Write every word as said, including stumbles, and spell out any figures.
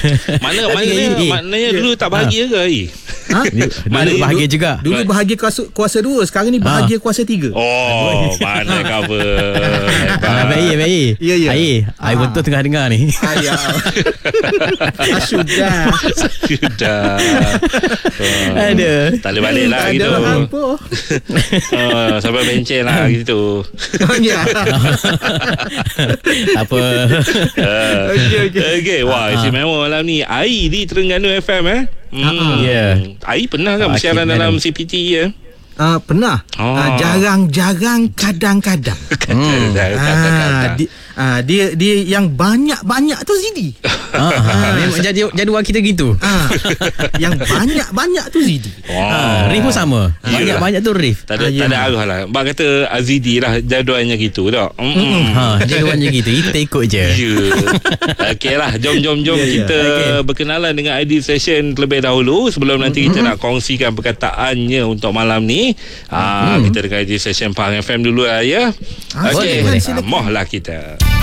Mana maknanya, maknanya dulu tak bahagia ke Ai? Ha? Dulu bahagia juga. Dulu bahagia kuasa, kuasa dua, sekarang ni bahagia kuasa tiga. Oh, mana cover. Ah, baik, baik. Ya, ya. Ai, ai Ah. betul tengah dengar ni. Ayah. Ah, sudah. Sudah. Oh, Aduh. tak boleh balik lah Tak gitu. ada apa. Oh, sampai benceng lah gitu. Ya. Apa? Uh, Okey, okey. okay, wah, istimewa malam ni. Ai di Terengganu F M eh. Hmm. Ya. Ai pernah kan Ah, bersiaran okay, dalam madam. C P T ya? Ah, pernah. Oh. Ah, jarang-jarang, kadang-kadang. Hmm. Ah, di, ah, dia dia yang banyak-banyak tu Zidi. Ah, ah, memang jadi jadual kita gitu. Ah, yang banyak-banyak tu Zidi. Ah, Rif pun sama. Ya. Banyak-banyak tu Rif. Tak ada, Ah, tak ada ya. arah lah. Bak kata Azidi lah jadualnya gitu tak? Mm-mm. Ha, jadualnya gitu. Kita ikut je. Ya. Okey lah, jom jom jom Ya, ya. kita Okey. berkenalan dengan Ideal Session terlebih dahulu sebelum nanti kita nak kongsikan perkataannya untuk malam ni. Ah, kita dengan Ideal Session Pahang F M dulu lah ya. Ah, Okey, boleh, ah, silakan. moh lah kita.